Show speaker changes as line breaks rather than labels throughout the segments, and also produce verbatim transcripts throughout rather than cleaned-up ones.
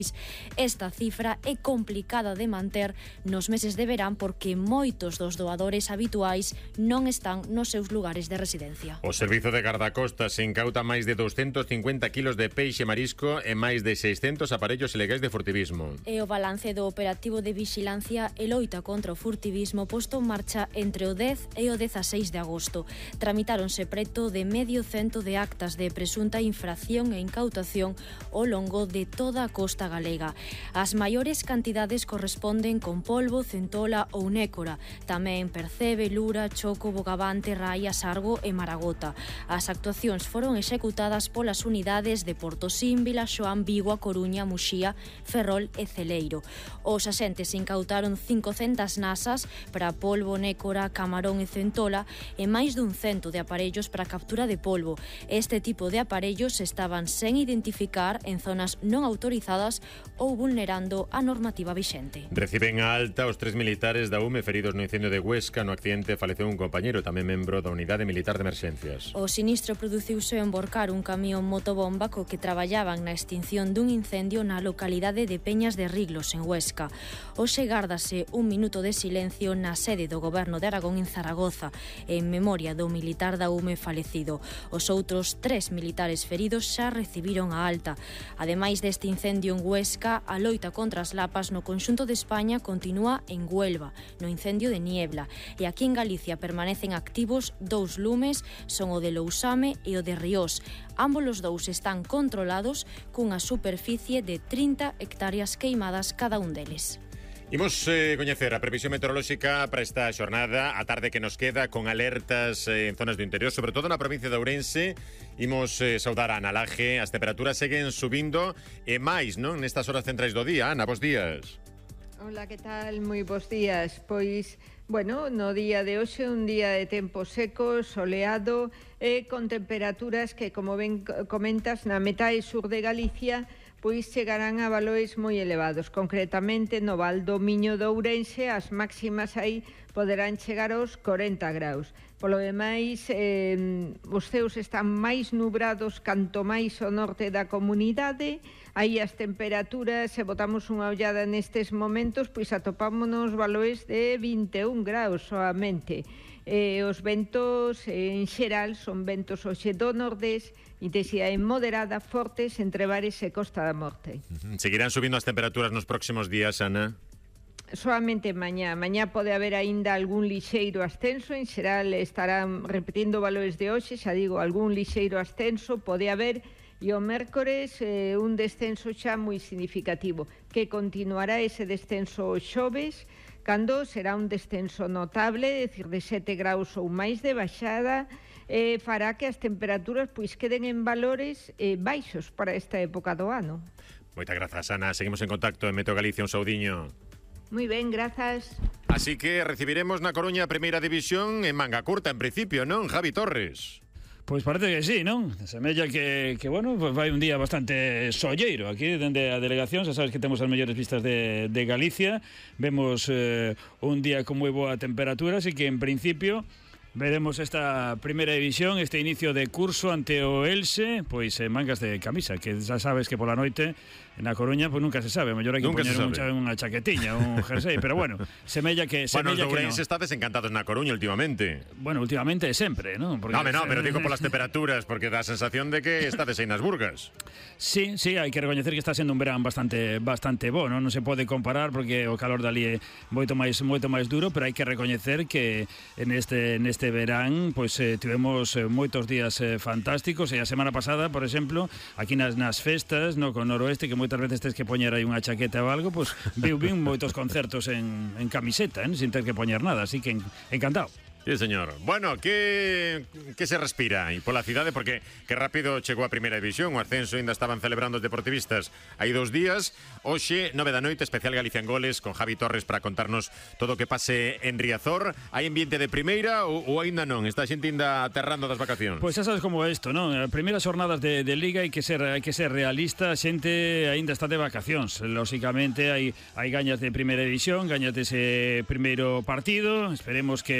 Esta cifra é complicada de manter nos meses de verán porque moitos dos doadores habituais non están nos seus lugares de residencia.
O Servizo de Gardacostas incauta máis de doscientos cincuenta kilos de peixe marisco e máis de seiscentos aparellos ilegais de furtivismo.
E o balance do operativo de vixilancia e loita contra o furtivismo posto en marcha entre o dez e o dezaseis de agosto. Tramitáronse preto de medio cento de actas de presunta infracción e incautación ao longo de toda a costa galega. As maiores cantidades corresponden con polvo, centola ou nécora. Tamén percebe, lura, choco, bogavante, raia, sargo e maragota. As actuacións foron executadas polas unidades de Portosín, Vilaxoán, Vigo, A Coruña, Muxía, Ferrol e Celeiro. Os axentes incautaron cincocentas nasas para polvo, nécora, camarón e centola e máis dun cento de aparellos para captura de polvo. Este tipo de aparellos estaban sen identificar en zonas non autorizadas ou vulnerando a normativa vixente.
Reciben a alta os tres militares da U M E feridos no incendio de Huesca. No accidente faleceu un compañero, tamén membro da Unidade Militar de Emerxencias.
O sinistro produciuse en Borcar un camión motobomba co que traballaban na extinción dun incendio na localidade de Peñas de Riglos, en Huesca. Hoxe gárdase un minuto de silencio na sede do Goberno de Aragón en Zaragoza, en memoria do militar da U M E falecido. Os outros tres militares feridos xa recibiron a alta. Ademais deste incendio en Huesca, a loita contra as lapas no conxunto de España continúa en Huelva, no incendio de Niebla, e aquí en Galicia permanecen activos dous lumes, son o de Lousame e o de Riós. Ambos os dous están controlados cunha superficie de trinta hectáreas queimadas cada un deles.
Imos eh, coñecer a previsión meteorolóxica para esta xornada, a tarde que nos queda con alertas eh, en zonas do interior, sobre todo na provincia de Ourense. Imos eh, saudar a Ana Laje, as temperaturas seguen subindo e máis, non, nestas horas centrais do día. Ana, bos días.
Hola, que tal? Moi bons días. Pois, bueno, no día de hoxe un día de tempo seco, soleado e con temperaturas que, como ben comentas, na metade sur de Galicia pois chegarán a valores moi elevados. Concretamente, no Val do Miño de Ourense, as máximas aí poderán chegar aos corenta graus. Polo demais, eh, os ceos están máis nubrados canto máis ao norte da comunidade. Aí as temperaturas, se botamos unha ollada nestes momentos, pois atopámonos valores de vinte e un graus soamente. Eh, os ventos, en xeral, son ventos hoxe do nordés, intensidade moderada, fortes entre Bares e Costa da Morte.
Uh-huh. Seguirán subindo as temperaturas nos próximos días, Ana?
Solamente mañá. Mañá pode haber aínda algún lixeiro ascenso, en xeral estarán repetindo valores de hoxe, xa digo, algún lixeiro ascenso pode haber, e o mércores eh, un descenso xa moi significativo, que continuará ese descenso os xoves, cando será un descenso notable, é dicir, de sete graus ou máis de baixada, eh, fará que as temperaturas pois queden en valores eh, baixos para esta época do ano.
Moitas grazas, Ana. Seguimos en contacto en Meteo Galicia, un saudiño.
Moi ben, grazas.
Así que recibiremos na Coruña a Primeira División en manga curta, en principio, non, Javi Torres?
Pois parece que sí, non? Semella que, que bueno, pues vai un día bastante solleiro aquí dende a delegación. Xa sabes que temos as mellores vistas de, de Galicia. Vemos eh, un día con moi boa temperatura, así que en principio veremos esta primeira división, este inicio de curso ante o Elxe, pois en mangas de camisa, que xa sabes que pola noite na Coruña pois nunca se sabe, mellor hai que
nunca
poñer un, unha chaquetiña, un jersey, pero bueno, semella que semella
bueno, os
que
Ourense
no.
estades encantados na Coruña últimamente.
Bueno, últimamente sempre, ¿no? Porque
no, no, pero digo polas temperaturas, porque dá a sensación de que estades aí nas Burgas.
Sí, sí, hai que recoñecer que está sendo un verán bastante bastante bo, non? Non se pode comparar porque o calor dali é moito máis moito máis duro, pero hai que recoñecer que en este neste verán pois eh, tivemos eh, moitos días eh, fantásticos, e a semana pasada, por exemplo, aquí nas nas festas, no con Noroeste, que moitas veces tes que poñer aí unha chaqueta ou algo, pois viu vin moitos concertos en en camiseta, ¿eh? Sin ter que poñer nada, así que en, encantado.
Sí, señor. Bueno, que, que se respira aí pola cidade? Porque que rápido chegou a Primeira División, o ascenso ainda estaban celebrando os deportivistas hai dous días. Hoxe, nove da noite, especial Galicia en Goles con Javi Torres para contarnos todo o que pase en Riazor. Hai ambiente de primeira ou, ou aínda non? Está a xente ainda aterrando das vacacións?
Pois xa sabes como é isto, non? As primeiras jornadas de, de Liga hai que ser hai que ser realista, a xente aínda está de vacacións. Lóxicamente hai hai gañas de Primeira División, gañas dese primeiro partido. Esperemos que que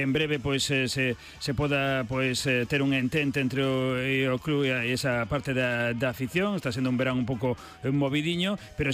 en breve pois eh, se, se poda pois eh, ter un entente entre o, e o club e esa parte da, da afición. Está sendo un verán un pouco movidiño, pero